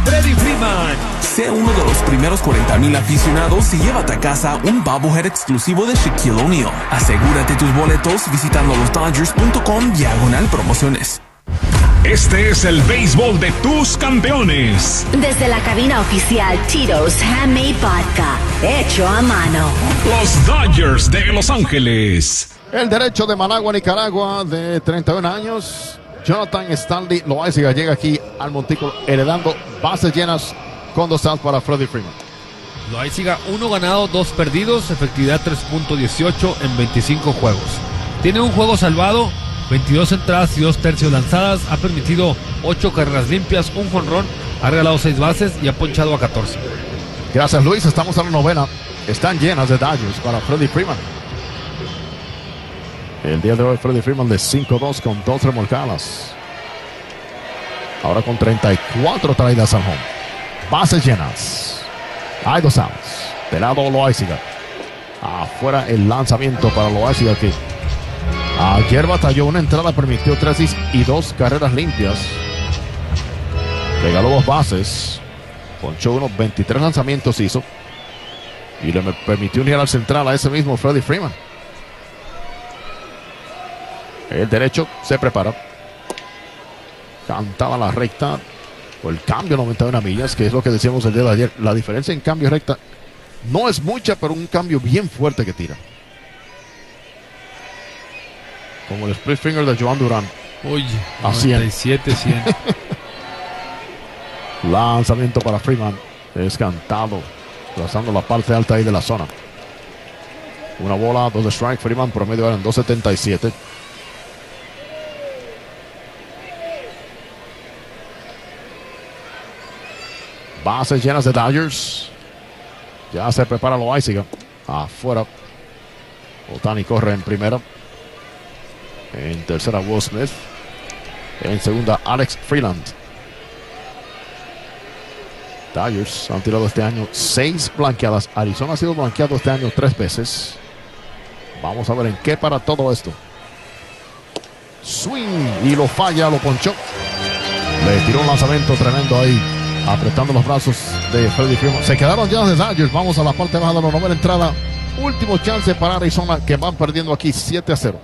Freddie Freeman. Sé uno de los primeros 40,000 aficionados y llévate a casa un bobblehead exclusivo de Shaquille O'Neal. Asegúrate tus boletos visitando losdodgers.com/promociones. Este es el béisbol de tus campeones. Desde la cabina oficial Tito's Handmade Vodka, hecho a mano. Los Dodgers de Los Ángeles. El derecho de Managua, Nicaragua, de 31 años. Jonathan Stanley Loaiziga llega aquí al montículo heredando bases llenas con 2 outs para Freddie Freeman. Loaiziga, 1 ganado, 2 perdidos, efectividad 3.18 en 25 juegos. Tiene un juego salvado, 22 entradas y 2 tercios lanzadas, ha permitido 8 carreras limpias, un jonrón, ha regalado 6 bases y ha ponchado a 14. Gracias, Luis. Estamos en la novena. Están llenas de Dodgers para Freddie Freeman. El día de hoy, Freddie Freeman de 5-2 con 2 remolcadas. Ahora con 34 traídas al home. Bases llenas. Hay 2 outs. De lado Loaiziga. Afuera el lanzamiento para Loaiziga que ayer batalló una entrada, permitió 3 hits y 2 carreras limpias. Regaló 2 bases. Ponchó unos 23 lanzamientos hizo. Y le permitió unir al central a ese mismo Freddie Freeman. El derecho se prepara. Cantaba la recta. O el cambio 91 millas, que es lo que decíamos el día de ayer. La diferencia en cambio recta no es mucha, pero un cambio bien fuerte que tira. Como el split finger de Joan Durán. Oye, a 97, 100. Lanzamiento para Freeman. Es cantado. Trazando la parte alta ahí de la zona. Una bola, 2 de strike. Freeman promedio eran 2.77. Bases llenas de Dodgers. Ya se prepara Loaiziga. Afuera. Ohtani corre en primera. En tercera, Will Smith. En segunda, Alex Freeland. Dodgers han tirado este año 6 blanqueadas. Arizona ha sido blanqueado este año 3 veces. Vamos a ver en qué para todo esto. Swing y lo falla, lo ponchó. Le tiró un lanzamiento tremendo ahí, apretando los brazos de Freddie Freeman. Se quedaron ya de Dodgers. Vamos a la parte baja de la novena entrada. Último chance para Arizona, que van perdiendo aquí 7-0.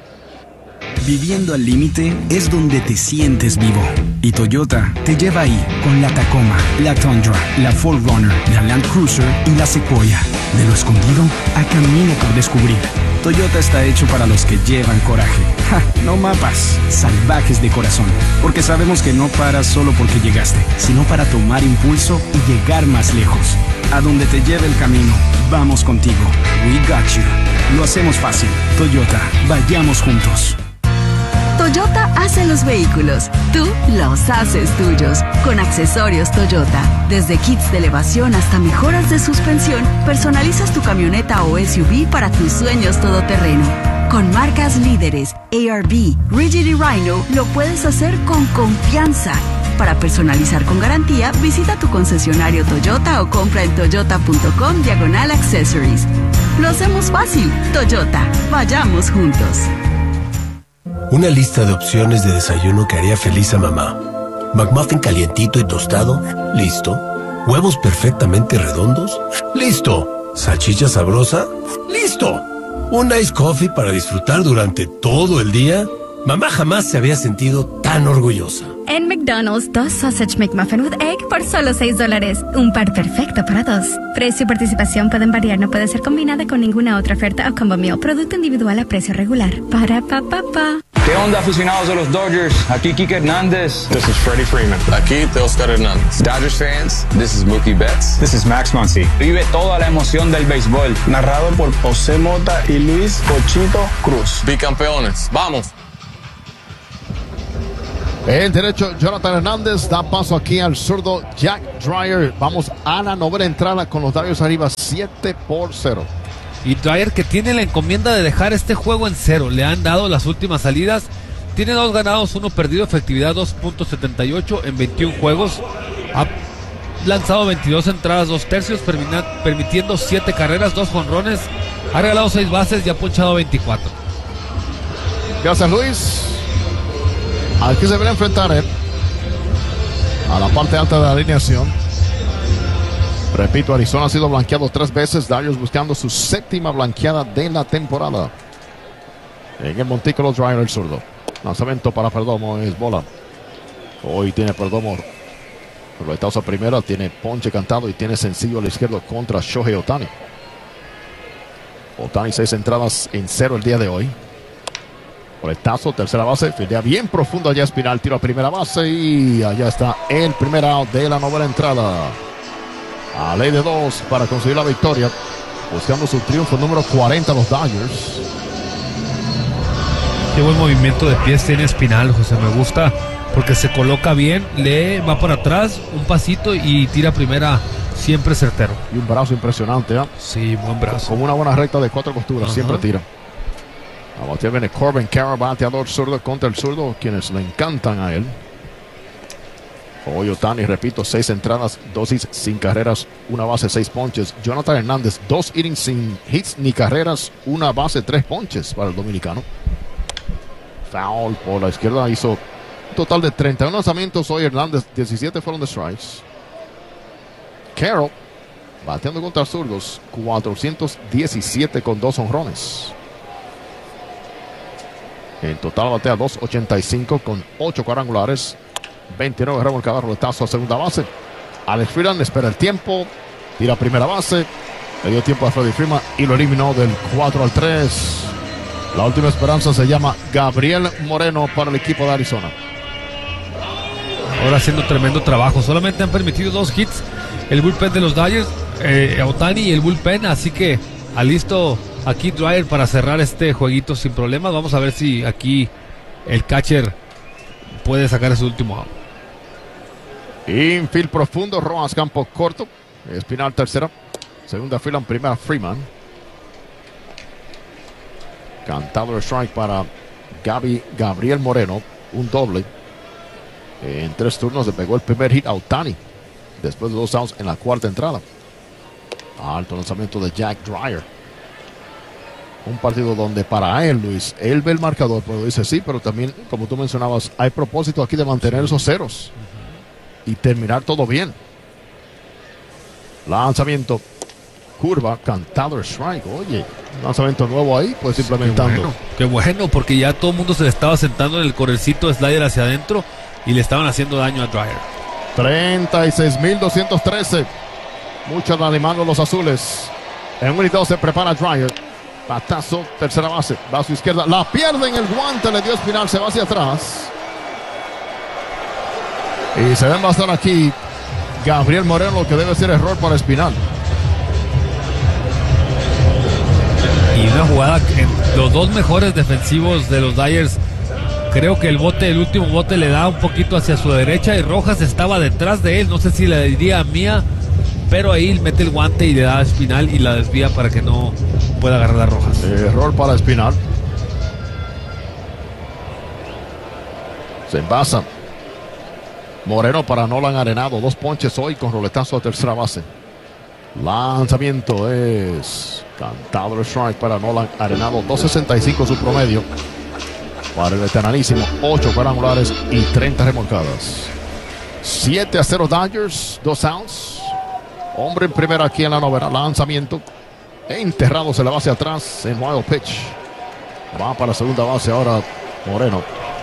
Viviendo al límite es donde te sientes vivo. Y Toyota te lleva ahí con la Tacoma, la Tundra, la 4Runner, la Land Cruiser y la Sequoia. De lo escondido a camino por descubrir. Toyota está hecho para los que llevan coraje. ¡Ja! No mapas, salvajes de corazón. Porque sabemos que no paras solo porque llegaste, sino para tomar impulso y llegar más lejos. A donde te lleve el camino, vamos contigo. We got you. Lo hacemos fácil. Toyota, vayamos juntos. Toyota hace los vehículos, tú los haces tuyos. Con accesorios Toyota, desde kits de elevación hasta mejoras de suspensión, personalizas tu camioneta o SUV para tus sueños todoterreno. Con marcas líderes, ARB, Rigid y Rhino, lo puedes hacer con confianza. Para personalizar con garantía, visita tu concesionario Toyota o compra en toyota.com/accessories. Lo hacemos fácil. Toyota, vayamos juntos. Una lista de opciones de desayuno que haría feliz a mamá. McMuffin calientito y tostado, listo. Huevos perfectamente redondos, listo. Salchicha sabrosa, listo. Un iced coffee para disfrutar durante todo el día. Mamá jamás se había sentido tan orgullosa. En McDonald's, 2 Sausage McMuffin with Egg por solo $6. Un par perfecto para 2. Precio y participación pueden variar, no puede ser combinada con ninguna otra oferta o combo meal. Producto individual a precio regular. Para pa. ¿Qué onda, aficionados de los Dodgers? Aquí Kike Hernández. This is Freddie Freeman. Aquí Teoscar Hernández. Dodgers fans, this is Mookie Betts. This is Max Muncy. Vive toda la emoción del béisbol. Narrado por José Mota y Luis Pochito Cruz. Bicampeones, vamos. El derecho, Jonathan Hernández da paso aquí al zurdo Jack Dreyer. Vamos a la novena entrada con los Dodgers arriba 7-0. Y Dreyer, que tiene la encomienda de dejar este juego en 0. Le han dado las últimas salidas. Tiene 2 ganados, 1 perdido, efectividad 2.78 en 21 juegos. Ha lanzado 22 entradas, 2 tercios, permitiendo 7 carreras, 2 jonrones. Ha regalado 6 bases y ha ponchado 24. Gracias, Luis. Aquí se viene a enfrentar a la parte alta de la alineación. Repito, Arizona ha sido blanqueado 3 veces. Dodgers buscando su 7ª blanqueada de la temporada. En el montículo, Dreyer el zurdo. Lanzamiento para Perdomo, es bola. Hoy tiene Perdomo roletazo a primera, tiene ponche cantado y tiene sencillo a la izquierda contra Shohei Ohtani. Ohtani 6 entradas en 0 el día de hoy. Roletazo, tercera base, fildea bien profundo allá Espinal, tiro a primera base y allá está el primer out de la novena entrada. A ley de 2 para conseguir la victoria, buscando su triunfo número 40 los Dodgers. Qué buen movimiento de pies tiene Espinal, José, me gusta porque se coloca bien, le va para atrás, un pasito y tira primera, siempre certero. Y un brazo impresionante, ¿eh? Sí, buen brazo. Con una buena recta de 4 costuras, siempre tira. A batear viene Corbin Carroll, bateador zurdo contra el zurdo, quienes le encantan a él. Hoy Ohtani, repito, 6 entradas, 2 hits sin carreras, una base, 6 ponches. Jonathan Hernández, 2 innings sin hits ni carreras, una base, 3 ponches para el dominicano. Foul por la izquierda, hizo un total de 31 lanzamientos. Hoy Hernández, 17 fueron de strikes. Carroll, bateando contra zurdos, 417 con 2 honrones. En total batea 285 con 8 cuadrangulares. 29 remolcadas, roletazo a segunda base. Alex Freeland espera el tiempo, tira a primera base, le dio tiempo a Freddie Freeman y lo eliminó del 4-3. La última esperanza se llama Gabriel Moreno para el equipo de Arizona. Ahora haciendo tremendo trabajo, solamente han permitido 2 hits el bullpen de los Dodgers, Ohtani y el bullpen, así que alisto aquí Dreyer para cerrar este jueguito sin problemas. Vamos a ver si aquí el catcher puede sacar ese último out. Infield profundo, Rojas campo corto. Espinal tercera. Segunda fila en primera Freeman. Cantado el strike para Gabriel Moreno. Un doble. En 3 turnos le pegó el primer hit a Ohtani. Después de 2 outs en la cuarta entrada. Alto lanzamiento de Jack Dreyer. Un partido donde para él, Luis, él ve el marcador, pero dice sí, pero también, como tú mencionabas, hay propósito aquí de mantener esos ceros y terminar todo bien. Lanzamiento, curva, cantado el strike. Oye, lanzamiento nuevo ahí, pues implementando. Qué bueno, porque ya todo el mundo se le estaba sentando en el correcito slider hacia adentro y le estaban haciendo daño a Dreyer. 36,213. Muchos animando los azules. En 1 y 2 se prepara Dreyer. Batazo, tercera base, va a su izquierda, la pierde en el guante, le dio Espinal, se va hacia atrás. Y se va a envasar aquí Gabriel Moreno, lo que debe ser error para Espinal. Y una jugada en los 2 mejores defensivos de los Dodgers. Creo que el último bote le da un poquito hacia su derecha y Rojas estaba detrás de él. No sé si le diría a Mía, pero ahí mete el guante y le da a Espinal y la desvía para que no puede agarrar a Rojas. Error para Espinal. Se envasa Moreno para Nolan Arenado. 2 ponches hoy con roletazo a tercera base. Lanzamiento es cantado el strike para Nolan Arenado. 2.65 su promedio para el veteranísimo. 8 cuadrangulares y 30 remolcadas. 7-0 Dodgers. 2 outs. Hombre en primera aquí en la novena. Lanzamiento enterrado, se la va hacia atrás en wild pitch. Va para segunda base ahora Moreno.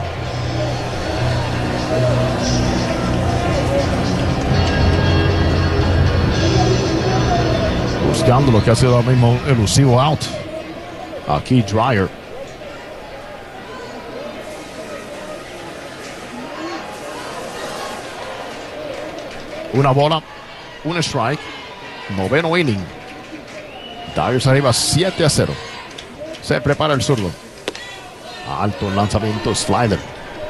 Buscando lo que ha sido ahora mismo un elusivo out. Aquí Dreyer. Una bola, un strike. Noveno inning. Dodgers arriba 7-0. Se prepara el zurdo. Alto lanzamiento, slider.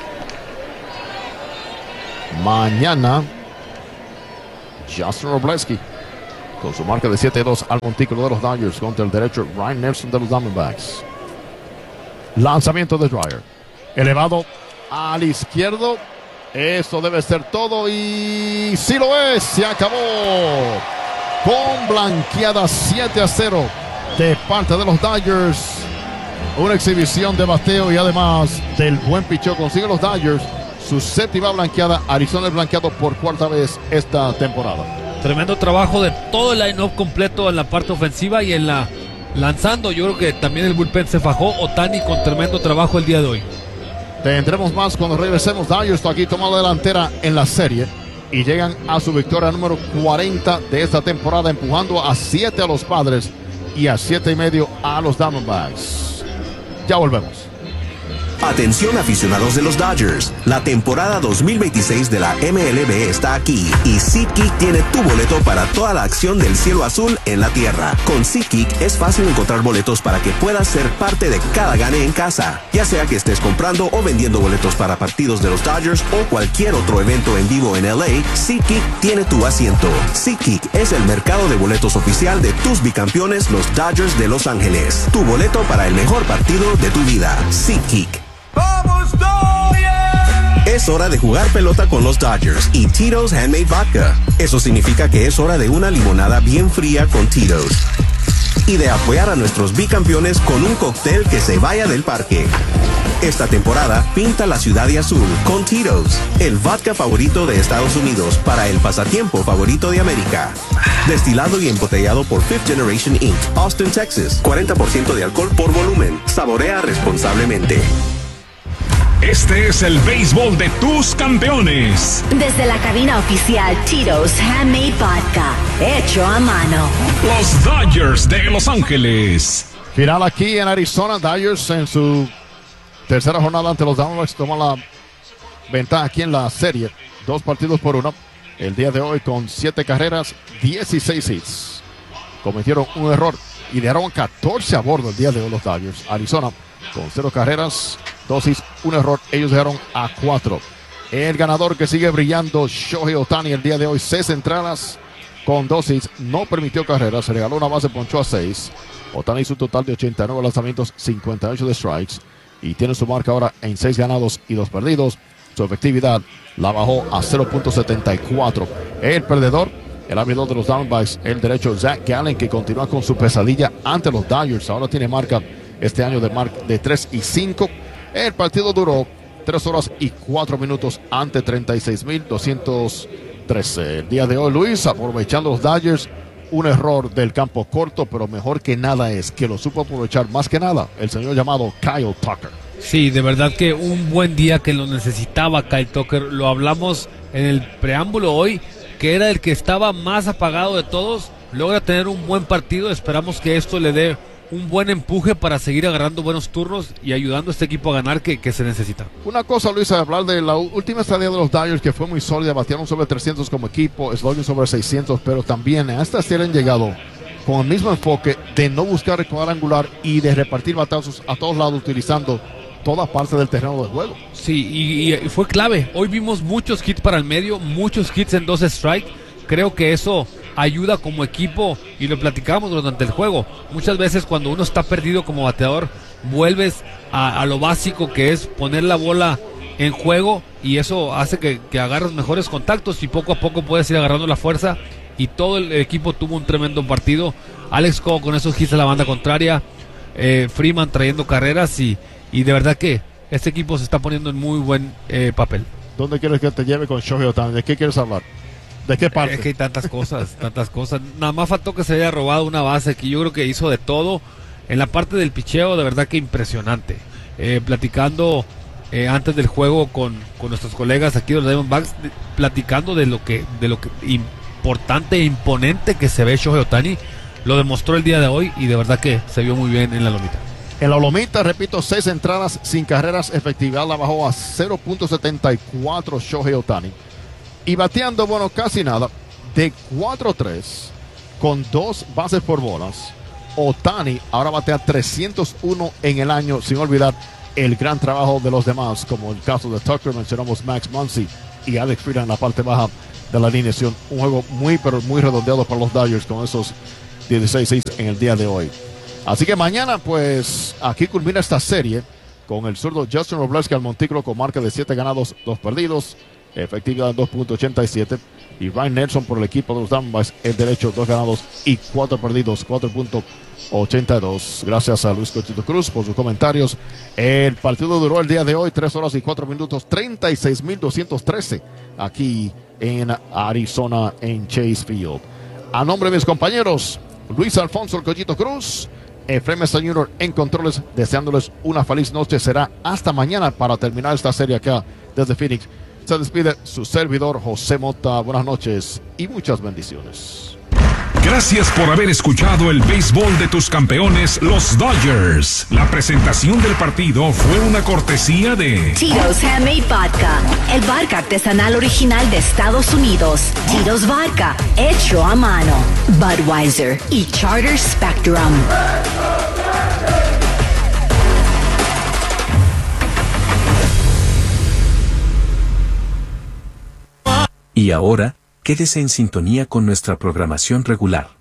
Mañana Justin Robleski con su marca de 7-2 al montículo de los Dodgers contra el derecho Ryan Nelson de los Diamondbacks. Lanzamiento de Dreyer. Elevado al izquierdo. Eso debe ser todo y sí lo es. Se acabó. Con blanqueada 7-0 de parte de los Dodgers. Una exhibición de bateo y además del buen picheo consigue los Dodgers su séptima blanqueada. Arizona es blanqueado por cuarta vez esta temporada. Tremendo trabajo de todo el line-up completo en la parte ofensiva y en la lanzando. Yo creo que también el bullpen se fajó. Ohtani con tremendo trabajo el día de hoy. Tendremos más cuando regresemos. Dodgers aquí tomando delantera en la serie y llegan a su victoria número 40 de esta temporada, empujando a 7 a los Padres y a 7.5 a los Diamondbacks. Ya volvemos. Atención aficionados de los Dodgers, la temporada 2026 de la MLB está aquí y SeatGeek tiene tu boleto para toda la acción del cielo azul en la tierra. Con SeatGeek es fácil encontrar boletos para que puedas ser parte de cada gane en casa, ya sea que estés comprando o vendiendo boletos para partidos de los Dodgers o cualquier otro evento en vivo en LA. SeatGeek tiene tu asiento. SeatGeek es el mercado de boletos oficial de tus bicampeones, los Dodgers de Los Ángeles. Tu boleto para el mejor partido de tu vida. SeatGeek. ¡Vamos, Dodgers! Es hora de jugar pelota con los Dodgers y Tito's Handmade Vodka. Eso significa que es hora de una limonada bien fría con Tito's. Y de apoyar a nuestros bicampeones con un cóctel que se vaya del parque. Esta temporada, pinta la ciudad de azul con Tito's, el vodka favorito de Estados Unidos para el pasatiempo favorito de América. Destilado y embotellado por Fifth Generation Inc., Austin, Texas. 40% de alcohol por volumen. Saborea responsablemente. Este es el béisbol de tus campeones. Desde la cabina oficial Tito's Handmade Vodka, hecho a mano. Los Dodgers de Los Ángeles. Final aquí en Arizona. Dodgers en su tercera jornada ante los Diamondbacks toman la ventaja aquí en la serie. 2-1. El día de hoy con 7 carreras, 16 hits. Cometieron un error y dejaron 14 a bordo el día de hoy los Dodgers. Arizona con 0 carreras, 2 hits, un error. Ellos dejaron a 4. El ganador que sigue brillando, Shohei Ohtani, el día de hoy, 6 entradas con 2 hits. No permitió carreras, se regaló una base, ponchó a 6. Ohtani hizo un total de 89 lanzamientos, 58 de strikes. Y tiene su marca ahora en 6 ganados y 2 perdidos. Su efectividad la bajó a 0.74. El perdedor, el abridor de los Diamondbacks, el derecho Zach Gallen, que continúa con su pesadilla ante los Dodgers. Ahora tiene marca este año de 3-5. El partido duró 3 horas y 4 minutos ante 36,213. El día de hoy, Luis, aprovechando los Dodgers, un error del campo corto, pero mejor que nada es que lo supo aprovechar más que nada el señor llamado Kyle Tucker. Sí, de verdad que un buen día que lo necesitaba Kyle Tucker. Lo hablamos en el preámbulo hoy, que era el que estaba más apagado de todos. Logra tener un buen partido. Esperamos que esto le dé un buen empuje para seguir agarrando buenos turnos y ayudando a este equipo a ganar que se necesita. Una cosa, Luis, a hablar de la última estadía de los Dodgers, que fue muy sólida, batearon sobre 300 como equipo, slugging sobre 600, pero también a esta serie han llegado con el mismo enfoque de no buscar el cuadrangular y de repartir batazos a todos lados utilizando toda parte del terreno de juego. Sí, y fue clave. Hoy vimos muchos hits para el medio, muchos hits en 2 strikes. Creo que eso ayuda como equipo y lo platicamos durante el juego. Muchas veces cuando uno está perdido como bateador, vuelves a lo básico, que es poner la bola en juego, y eso hace que agarres mejores contactos y poco a poco puedes ir agarrando la fuerza. Y todo el equipo tuvo un tremendo partido. Alex Coe con esos hits a la banda contraria, Freeman trayendo carreras y de verdad que este equipo se está poniendo en muy buen papel. ¿Dónde quieres que te lleve con Shohei Ohtani? ¿De qué quieres hablar? ¿De qué parte? Es que hay tantas cosas. Nada más faltó que se haya robado una base, que yo creo que hizo de todo. En la parte del picheo, de verdad que impresionante. Platicando antes del juego con nuestros colegas aquí de los Diamondbacks, platicando de lo que importante e imponente que se ve Shohei Ohtani, lo demostró el día de hoy y de verdad que se vio muy bien en la lomita. En la lomita, repito, 6 entradas sin carreras, efectividad la bajó a 0.74 Shohei Ohtani. Y bateando, bueno, casi nada, de 4-3, con 2 bases por bolas. Ohtani ahora batea 301 en el año, sin olvidar el gran trabajo de los demás, como el caso de Tucker, mencionamos Max Muncy y Alex Freeman en la parte baja de la alineación. Un juego pero muy redondeado para los Dodgers con esos 16-6 en el día de hoy. Así que mañana, pues, aquí culmina esta serie con el zurdo Justin Robleski al montículo con marca de 7 ganados, 2 perdidos. Efectividad 2.87. Y Ryan Nelson por el equipo de los Diamondbacks, el derecho, 2 ganados y 4 perdidos, 4.82. Gracias a Luis Cochito Cruz por sus comentarios. El partido duró el día de hoy 3 horas y 4 minutos, 36.213 aquí en Arizona, en Chase Field. A nombre de mis compañeros, Luis Alfonso el Cochito Cruz, Efraín Mesa Jr. en controles, deseándoles una feliz noche. Será hasta mañana para terminar esta serie acá desde Phoenix. Se despide su servidor José Mota. Buenas noches y muchas bendiciones. Gracias por haber escuchado el béisbol de tus campeones, los Dodgers. La presentación del partido fue una cortesía de Tito's Handmade Vodka, el vodka artesanal original de Estados Unidos. Tito's Vodka, hecho a mano. Budweiser y Charter Spectrum. Y ahora, quédese en sintonía con nuestra programación regular.